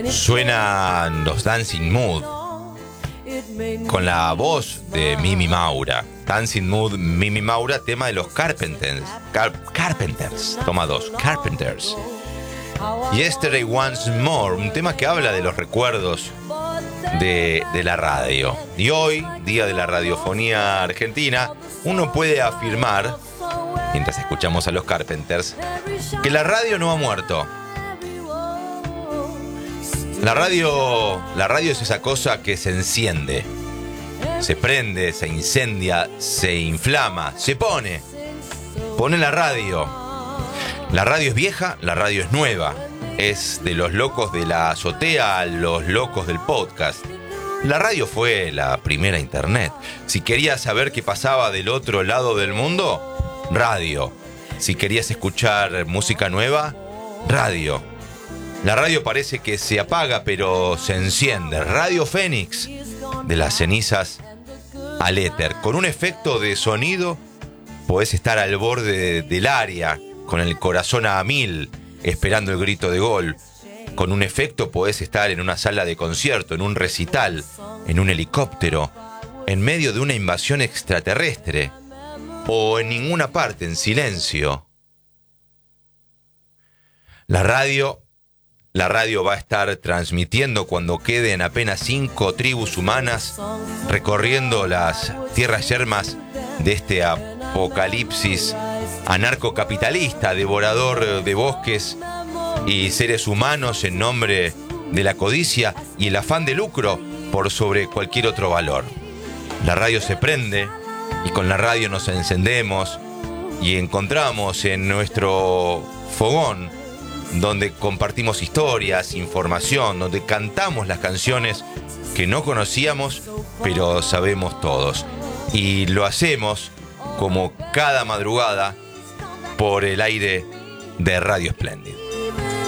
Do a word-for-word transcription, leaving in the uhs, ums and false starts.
Suenan los Dancing Mood con la voz de Mimi Maura. Dancing Mood, Mimi Maura, tema de los Carpenters. Car Carpenters, toma dos, Carpenters. Yesterday Once More, un tema que habla de los recuerdos de, de la radio. Y hoy, día de la radiofonía argentina, uno puede afirmar, mientras escuchamos a los Carpenters, que la radio no ha muerto. La radio, la radio es esa cosa que se enciende, se prende, se incendia, se inflama, se pone. Pone la radio. La radio es vieja, la radio es nueva. Es de los locos de la azotea a los locos del podcast. La radio fue la primera internet. Si querías saber qué pasaba del otro lado del mundo, radio. Si querías escuchar música nueva, radio. La radio parece que se apaga, pero se enciende. Radio Fénix, de las cenizas al éter. Con un efecto de sonido, podés estar al borde del área, con el corazón a mil, esperando el grito de gol. Con un efecto podés estar en una sala de concierto, en un recital, en un helicóptero, en medio de una invasión extraterrestre, o en ninguna parte, en silencio. La radio... La radio va a estar transmitiendo cuando queden apenas cinco tribus humanas recorriendo las tierras yermas de este apocalipsis anarcocapitalista, devorador de bosques y seres humanos en nombre de la codicia y el afán de lucro por sobre cualquier otro valor. La radio se prende y con la radio nos encendemos y encontramos en nuestro fogón donde compartimos historias, información, donde cantamos las canciones que no conocíamos, pero sabemos todos. Y lo hacemos, como cada madrugada, por el aire de Radio Splendid.